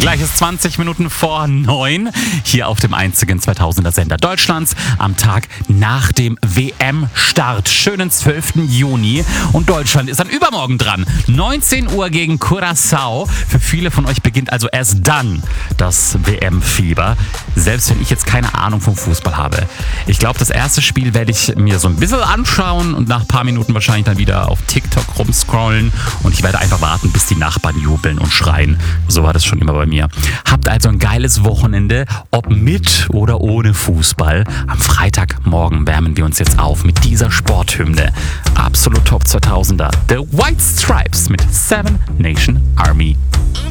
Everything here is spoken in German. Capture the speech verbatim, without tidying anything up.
Gleich ist zwanzig Minuten vor neun hier auf dem einzigen zweitausender Sender Deutschlands am Tag nach dem W M-Start. Schönen zwölften Juni und Deutschland ist dann übermorgen dran. neunzehn Uhr gegen Curaçao. Für viele von euch beginnt also erst dann das W M-Fieber. Selbst wenn ich jetzt keine Ahnung vom Fußball habe. Ich glaube, das erste Spiel werde ich mir so ein bisschen anschauen und nach ein paar Minuten wahrscheinlich dann wieder auf TikTok rumscrollen. Und ich werde einfach warten, bis die Nachbarn jubeln und schreien. So war das schon immer bei mir. Habt also ein geiles Wochenende, ob mit oder ohne Fußball. Am Freitagmorgen wärmen wir uns jetzt auf mit dieser Sporthymne. Absolut Top zweitausender. The White Stripes mit Seven Nation Army.